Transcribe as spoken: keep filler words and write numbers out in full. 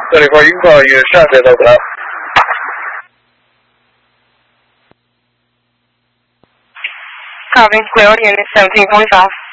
thirty-four, you can call unit shot, they open up. Copy, clear unit seventeen twenty-five.